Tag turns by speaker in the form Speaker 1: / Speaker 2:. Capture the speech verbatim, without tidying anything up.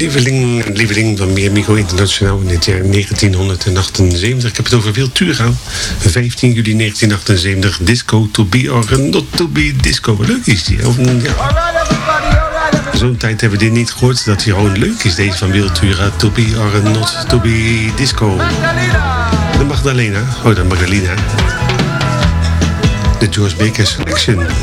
Speaker 1: lieveling, lieveling van Miamigo Internationaal in het jaar negentienhonderdachtenzeventig. Ik heb het over Wiltura. vijftien juli negentienhonderdachtenzeventig. Disco to be or not to be disco. Wat leuk is die. Of, ja. Zo'n tijd hebben we dit niet gehoord. Dat hij gewoon leuk is, deze van Wiltura. To be or not to be disco. De Magdalena. Oh, de Magdalena. De George Baker Selection.